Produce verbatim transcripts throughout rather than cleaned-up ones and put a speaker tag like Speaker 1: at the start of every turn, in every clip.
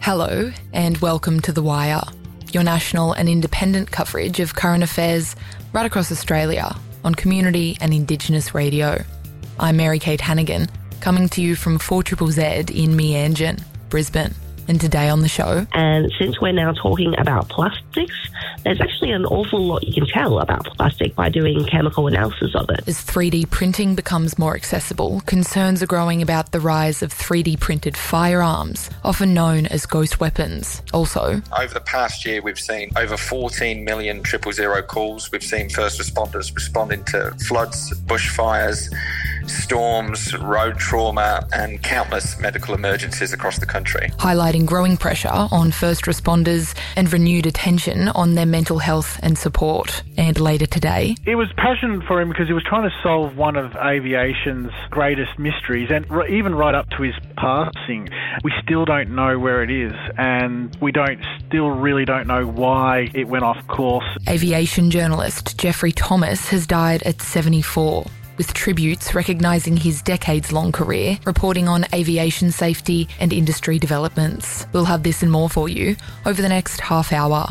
Speaker 1: Hello and welcome to The Wire, your national and independent coverage of current affairs right across Australia on community and Indigenous radio. I'm Mary-Kate Hannigan, coming to you from four Z Z Z in Meanjin, Brisbane. And today on the show...
Speaker 2: And since we're now talking about plastics, there's actually an awful lot you can tell about plastic by doing chemical analysis of it.
Speaker 1: As three D printing becomes more accessible, concerns are growing about the rise of three D printed firearms, often known as ghost weapons. Also...
Speaker 3: Over the past year, we've seen over fourteen million triple zero calls. We've seen first responders responding to floods, bushfires, storms, road trauma, and countless medical emergencies across the country.
Speaker 1: Highlighting growing pressure on first responders and renewed attention on their mental health and support. And later today...
Speaker 4: It was passion for him because he was trying to solve one of aviation's greatest mysteries, and even right up to his passing, we still don't know where it is, and we don't still really don't know why it went off course.
Speaker 1: Aviation journalist Jeffrey Thomas has died at seventy-four. With tributes recognising his decades-long career, reporting on aviation safety and industry developments. We'll have this and more for you over the next half hour.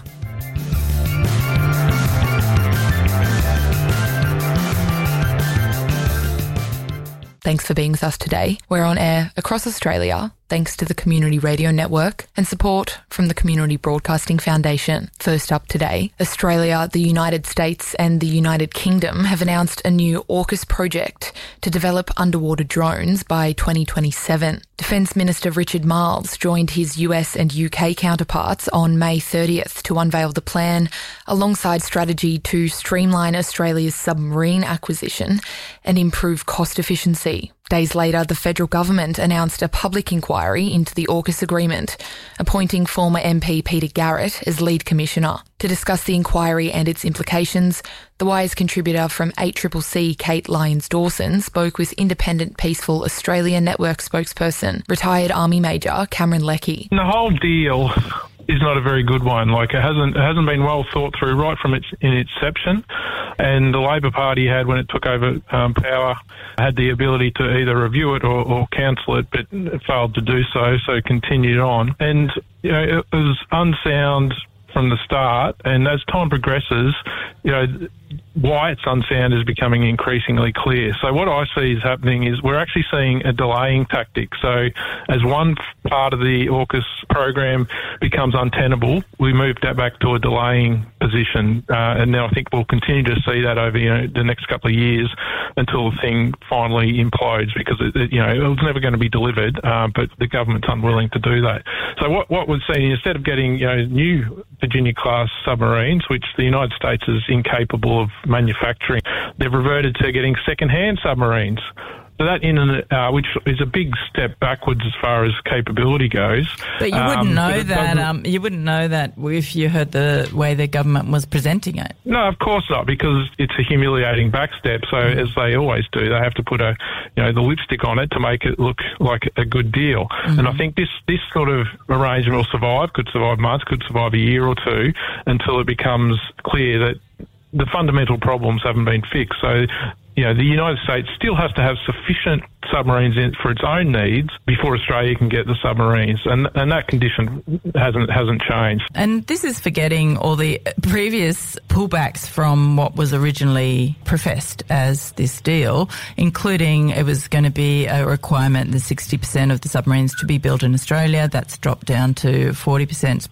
Speaker 1: Thanks for being with us today. We're on air across Australia, thanks to the Community Radio Network and support from the Community Broadcasting Foundation. First up today, Australia, the United States and the United Kingdom have announced a new AUKUS project to develop underwater drones by twenty twenty-seven. Defence Minister Richard Marles joined his U S and U K counterparts on May thirtieth to unveil the plan, alongside strategy to streamline Australia's submarine acquisition and improve cost efficiency. Days later, the federal government announced a public inquiry into the AUKUS agreement, appointing former M P Peter Garrett as lead commissioner. To discuss the inquiry and its implications, The Wire's contributor from eight C C C, Kate Lyons-Dawson, spoke with Independent Peaceful Australia Network spokesperson, retired Army Major Cameron Leckie.
Speaker 5: The whole deal is not a very good one. Like, it hasn't it hasn't been well thought through right from its in inception. And the Labor Party had, when it took over um, power, had the ability to either review it or, or cancel it, but it failed to do so, so it continued on. And you know, it was unsound from the start, and as time progresses, you know, why it's unsound is becoming increasingly clear. So what I see is happening is we're actually seeing a delaying tactic. So as one part of the AUKUS program becomes untenable, we move that back to a delaying position. Uh, and now I think we'll continue to see that over, you know, the next couple of years until the thing finally implodes, because it, it, you know, it was never going to be delivered, uh, but the government's unwilling to do that. So what, what we're seeing, instead of getting, you know, new Virginia-class submarines, which the United States is incapable of manufacturing, they've reverted to getting second-hand submarines. So that, in and, uh, which is a big step backwards as far as capability goes.
Speaker 6: But you wouldn't um, know that. Um, you wouldn't know that if you heard the way the government was presenting it.
Speaker 5: No, of course not, because it's a humiliating backstep. So as they always do, they have to put a, you know, the lipstick on it to make it look like a good deal. Mm-hmm. And I think this this sort of arrangement will survive. Could survive months. Could survive a year or two until it becomes clear that the fundamental problems haven't been fixed. So, you know, the United States still has to have sufficient submarines in for its own needs before Australia can get the submarines, and and that condition hasn't hasn't changed.
Speaker 6: And this is forgetting all the previous pullbacks from what was originally professed as this deal, including it was going to be a requirement that sixty percent of the submarines to be built in Australia. That's dropped down to forty percent.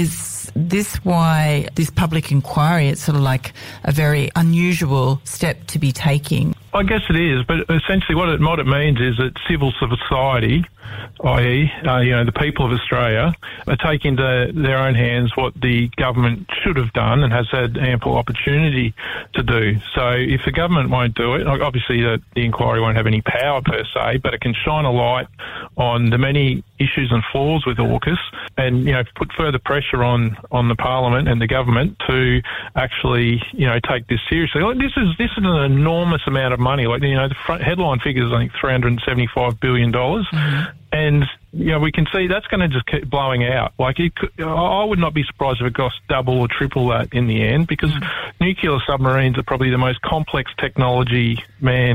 Speaker 6: Is this why this public inquiry, it's sort of like a very unusual step to be taking?
Speaker 5: I guess it is, but essentially what it, what it means is that civil society, that is, uh, you know, the people of Australia, are taking into their own hands what the government should have done and has had ample opportunity to do. So if the government won't do it, obviously the, the inquiry won't have any power per se, but it can shine a light on the many issues and flaws with AUKUS, and, you know, put further pressure on, on the Parliament and the government to actually, you know, take this seriously. Like, this is this is an enormous amount of money. Like, you know, the front headline figure is, I think, three hundred seventy-five billion dollars. Mm-hmm. And, you know, we can see that's going to just keep blowing out. Like, it could, I would not be surprised if it costs double or triple that in the end, because mm-hmm. nuclear submarines are probably the most complex technology man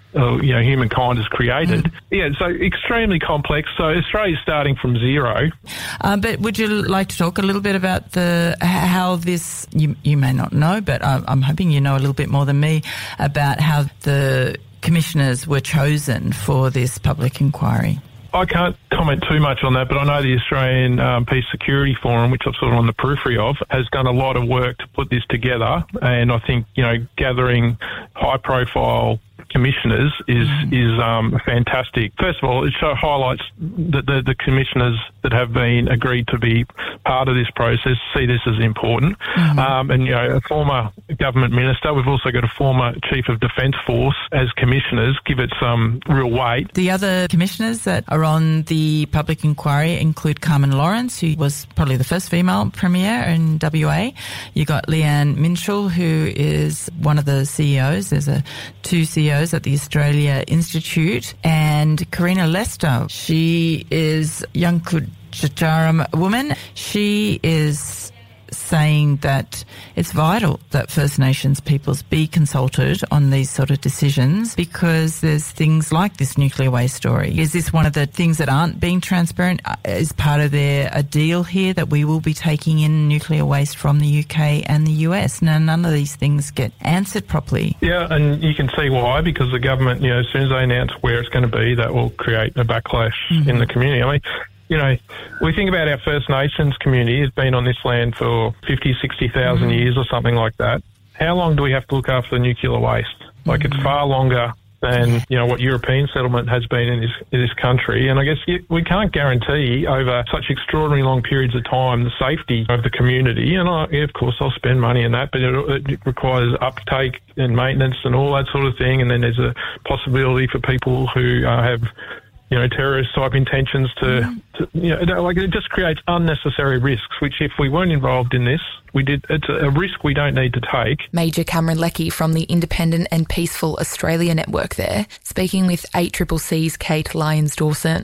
Speaker 5: uh, you know, humankind has created. Mm. Yeah, so extremely complex. So Australia's starting from zero.
Speaker 6: Uh, but would you like to talk a little bit about the how this, you, you may not know, but I'm, I'm hoping you know a little bit more than me about how the commissioners were chosen for this public inquiry?
Speaker 5: I can't comment too much on that, but I know the Australian um, Peace Security Forum, which I'm sort of on the periphery of, has done a lot of work to put this together. And I think, you know, gathering high-profile commissioners is mm. is um, fantastic. First of all, it show, highlights that the, the commissioners that have been agreed to be part of this process see this as important. Mm-hmm. Um, and, you know, a former government minister, we've also got a former chief of defence force as commissioners, give it some real weight.
Speaker 6: The other commissioners that are on the public inquiry include Carmen Lawrence, who was probably the first female premier in W A. You got Leanne Minshall, who is one of the C E Os. There's a two C E Os at the Australia Institute, and Karina Lester. She is young Kutjaram woman. She is saying that it's vital that First Nations peoples be consulted on these sort of decisions because there's things like this nuclear waste story. Is this one of the things that aren't being transparent? Is part of their a deal here that we will be taking in nuclear waste from the U K and the U S? Now, none of these things get answered properly.
Speaker 5: Yeah, and you can see why, because the government, you know, as soon as they announce where it's going to be, that will create a backlash mm-hmm. in the community. I mean, you know, we think about our First Nations community has been on this land for fifty, sixty thousand mm-hmm. years or something like that. How long do we have to look after the nuclear waste? Like, mm-hmm. it's far longer than, you know, what European settlement has been in this in this country. And I guess you, we can't guarantee over such extraordinary long periods of time the safety of the community. And, I, yeah, of course, I'll spend money on that, but it, it requires uptake and maintenance and all that sort of thing. And then there's a possibility for people who uh, have... you know, terrorist type intentions to, mm. to, you know, like it just creates unnecessary risks, which if we weren't involved in this, we did, it's a, a risk we don't need to take.
Speaker 1: Major Cameron Leckie from the Independent and Peaceful Australia Network there, speaking with eight C C C's Kate Lyons-Dawson.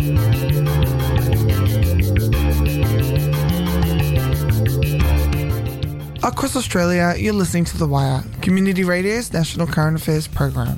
Speaker 7: Across Australia, you're listening to The Wire, Community Radio's national current affairs program.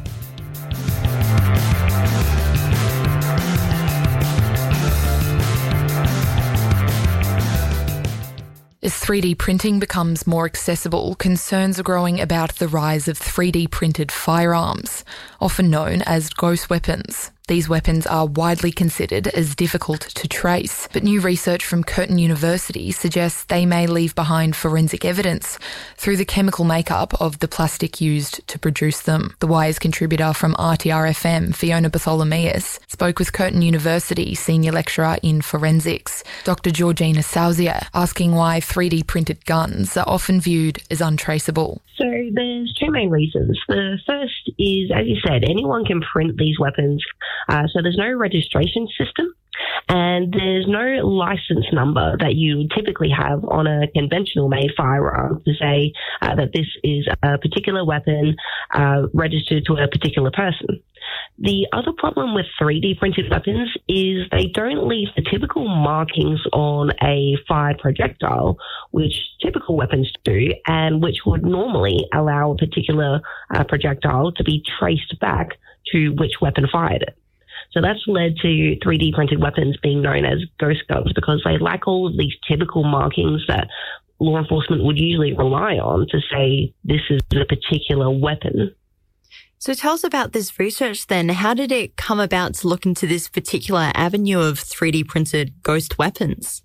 Speaker 1: As three D printing becomes more accessible, concerns are growing about the rise of three D printed firearms, often known as ghost weapons. These weapons are widely considered as difficult to trace, but new research from Curtin University suggests they may leave behind forensic evidence through the chemical makeup of the plastic used to produce them. The Wire's contributor from R T R F M, Fiona Bartholomeus, spoke with Curtin University senior lecturer in forensics, Doctor Georgina Salzier, asking why three D printed guns are often viewed as untraceable.
Speaker 2: So there's two main reasons. The first is, as you said, anyone can print these weapons. Uh, so there's no registration system and there's no license number that you typically have on a conventional made firearm to say uh, that this is a particular weapon uh, registered to a particular person. The other problem with three D printed weapons is they don't leave the typical markings on a fired projectile, which typical weapons do, and which would normally allow a particular uh, projectile to be traced back to which weapon fired it. So that's led to three D printed weapons being known as ghost guns because they lack all of these typical markings that law enforcement would usually rely on to say this is a particular weapon.
Speaker 8: So tell us about this research then. How did it come about to look into this particular avenue of three D printed ghost weapons?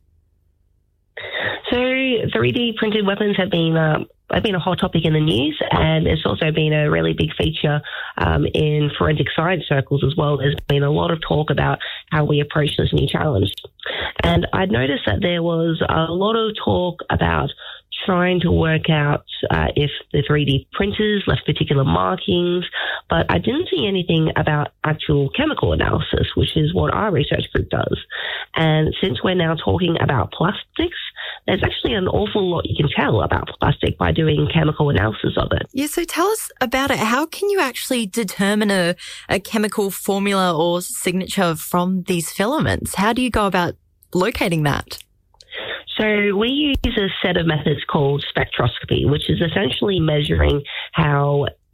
Speaker 2: So three D printed weapons have been uh, have been a hot topic in the news, and it's also been a really big feature um, in forensic science circles as well. There's been a lot of talk about how we approach this new challenge. And I'd noticed that there was a lot of talk about trying to work out uh, if the three D printers left particular markings, but I didn't see anything about actual chemical analysis, which is what our research group does. And since we're now talking about plastics, there's actually an awful lot you can tell about plastic by doing chemical analysis of it.
Speaker 8: Yeah, so tell us about it. How can you actually determine a, a chemical formula or signature from these filaments? How do you go about locating that?
Speaker 2: So we use a set of methods called spectroscopy, which is essentially measuring how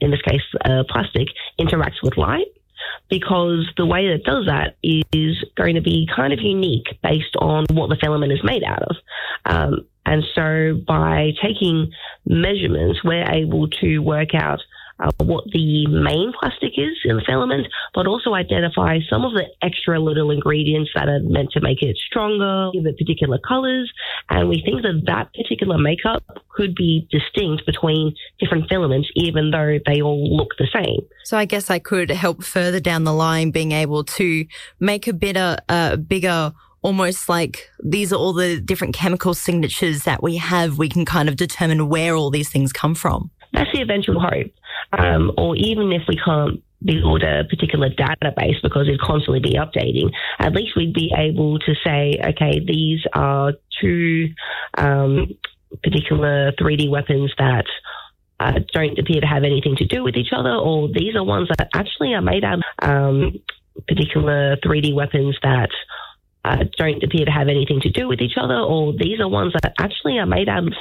Speaker 2: in this case, uh, plastic, interacts with light, because the way that it does that is going to be kind of unique based on what the filament is made out of. Um, and so by taking measurements, we're able to work out Uh, what the main plastic is in the filament, but also identify some of the extra little ingredients that are meant to make it stronger, give it particular colors. And we think that that particular makeup could be distinct between different filaments, even though they all look the same.
Speaker 8: So I guess I could help further down the line being able to make a bit a uh, bigger, almost like these are all the different chemical signatures that we have. We can kind of determine where all these things come from.
Speaker 2: That's the eventual hope. Um, or even if we can't build a particular database because it'd constantly be updating, at least we'd be able to say, okay, these are two um, particular three D weapons that uh, don't appear to have anything to do with each other, or these are ones that actually are made out of um, particular three D weapons that uh, don't appear to have anything to do with each other, or these are ones that actually are made out of